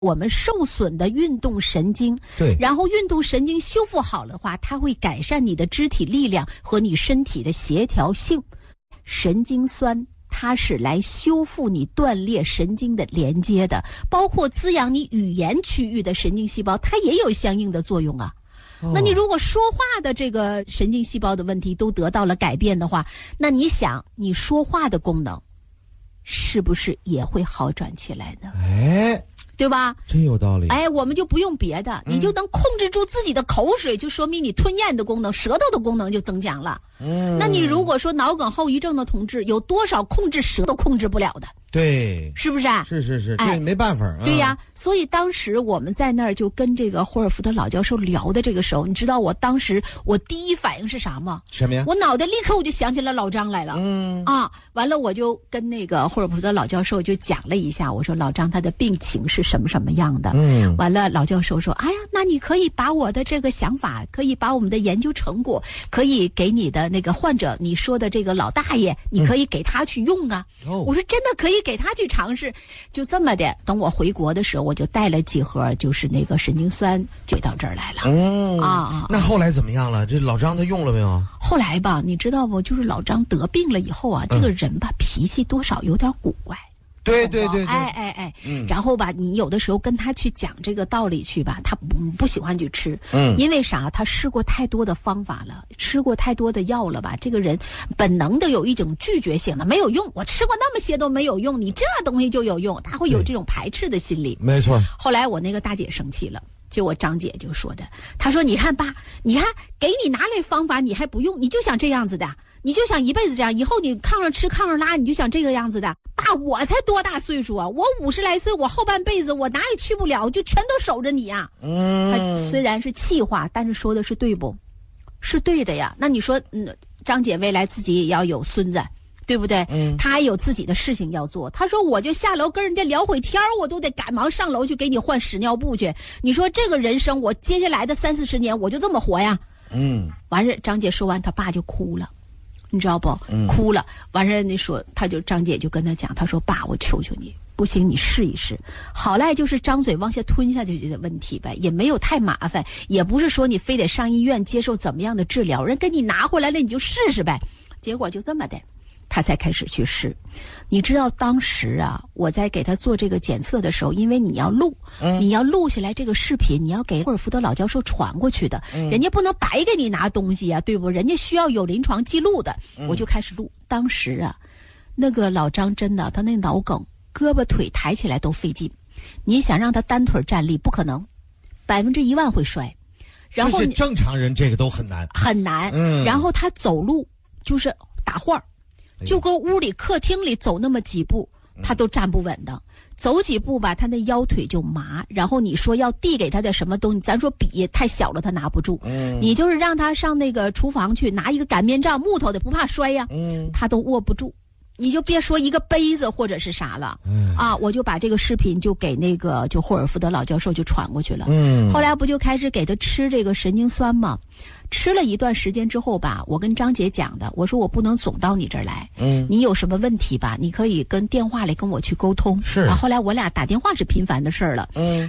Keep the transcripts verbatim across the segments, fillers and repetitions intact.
我们受损的运动神经， 对， 然后运动神经修复好的话，它会改善你的肢体力量和你身体的协调性。神经酸它是来修复你断裂神经的连接的，包括滋养你语言区域的神经细胞，它也有相应的作用啊。那你如果说话的这个神经细胞的问题都得到了改变的话，那你想你说话的功能是不是也会好转起来呢？ 哎， 对吧？ 真有道理。 哎，我们就不用别的，嗯、你就能控制住自己的口水，就说明你吞咽的功能、舌头的功能就增强了。嗯，那你如果说脑梗后遗症的同志，有多少控制舌都控制不了的？ 对， 是不是啊？ 是是是， 哎， 这没办法。 对呀，所以当时我们在那儿就跟这个霍尔福德老教授聊的这个时候，你知道我当时我第一反应是啥吗？ 什么呀？ 我脑袋立刻我就想起了老张来了。嗯啊，完了我就跟那个霍尔福德老教授就讲了一下，我说老张他的病情是什么什么样的。嗯，完了老教授说，哎呀，那你可以把我的这个想法，可以把我们的研究成果，可以给你的那个患者，你说的这个老大爷，你可以给他去用啊。嗯、我说真的可以给他去尝试。就这么的，等我回国的时候，我就带了几盒，就是那个神经酸，就到这儿来了。嗯啊啊！ 那后来怎么样了？这老张他用了没有？ 后来吧，你知道不？就是老张得病了以后啊，这个人吧、嗯、脾气多少有点古怪。 对对 对, 对， 哎哎哎，嗯，然后吧，你有的时候跟他去讲这个道理去吧，他不不喜欢去吃，嗯，因为啥？他试过太多的方法了，吃过太多的药了吧？这个人本能的有一种拒绝性的，没有用，我吃过那么些都没有用，你这东西就有用，他会有这种排斥的心理。 没错。 后来我那个大姐生气了。就我张姐就说的，她说你看爸，你看给你拿来方法你还不用，你就想这样子的，你就想一辈子这样，以后你炕上吃炕上拉，你就想这个样子的。爸，我才多大岁数啊，我五十来岁，我后半辈子我哪里去不了，就全都守着你啊。嗯，他虽然是气话，但是说的是对不？是对的呀。那你说嗯，张姐未来自己也要有孙子，对不对？嗯，他还有自己的事情要做。他说我就下楼跟人家聊会天，我都得赶忙上楼去给你换屎尿布去。你说这个人生，我接下来的三四十年我就这么活呀？嗯，完事张姐说完，他爸就哭了，你知道不？嗯、哭了。完事你说，他就张姐就跟他讲，他说爸，我求求你，不行你试一试。好赖就是张嘴往下吞下去的问题呗，也没有太麻烦，也不是说你非得上医院接受怎么样的治疗，人给你拿回来了你就试试呗。结果就这么的。他才开始去试。你知道当时啊，我在给他做这个检测的时候，因为你要录、嗯、你要录下来这个视频，你要给霍尔福德老教授传过去的、嗯、人家不能白给你拿东西啊，对不？人家需要有临床记录的、嗯、我就开始录。当时啊，那个老张真的他那脑梗，胳膊腿抬起来都费劲，你想让他单腿站立不可能，百分之一万会摔。然后就是正常人这个都很难很难、嗯、然后他走路就是打晃，就跟屋里客厅里走那么几步他都站不稳的，走几步吧他那腰腿就麻，然后你说要递给他的什么东西，咱说笔太小了他拿不住、嗯、你就是让他上那个厨房去拿一个擀面杖木头的不怕摔呀、嗯、他都握不住，你就别说一个杯子或者是啥了、嗯、啊！我就把这个视频就给那个就霍尔福德老教授就传过去了。嗯，后来不就开始给他吃这个神经酸吗？吃了一段时间之后吧，我跟张姐讲的，我说我不能总到你这儿来，嗯，你有什么问题吧，你可以跟电话里跟我去沟通。是啊，后来我俩打电话是频繁的事儿了。嗯，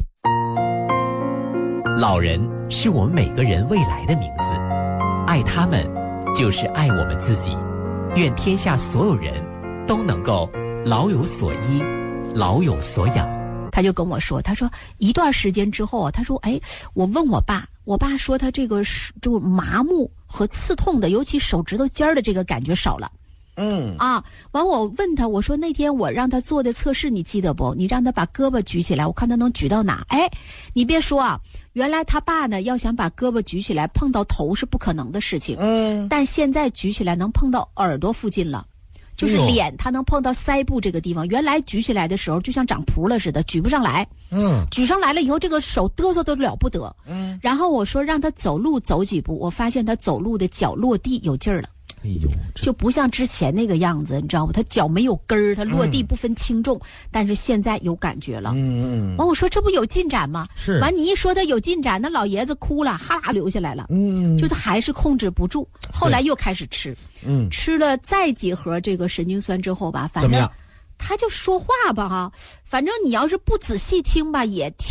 老人是我们每个人未来的名字，爱他们就是爱我们自己。愿天下所有人都能够老有所依，老有所养。 他就跟我说，他说一段时间之后，他说哎，我问我爸，我爸说他这个就麻木和刺痛的，尤其手指头尖的这个感觉少了。嗯啊，完我问他，我说那天我让他做的测试你记得不？你让他把胳膊举起来，我看他能举到哪。哎，你别说啊，原来他爸呢要想把胳膊举起来碰到头是不可能的事情。嗯，但现在举起来能碰到耳朵附近了。就是脸他能碰到腮部这个地方，原来举起来的时候就像长蹼了似的，举不上来。嗯，举上来了以后这个手嘚瑟都了不得。嗯，然后我说让他走路走几步，我发现他走路的脚落地有劲儿了。哎呦，就不像之前那个样子，你知道吗？他脚没有根儿，他落地不分轻重、嗯、但是现在有感觉了。嗯嗯，完我说这不有进展吗？是。完你一说他有进展，那老爷子哭了，哈啦流下来了。嗯，就他还是控制不住，后来又开始吃。嗯，吃了再几盒这个神经酸之后吧，反正他就说话吧哈，反正你要是不仔细听吧，也听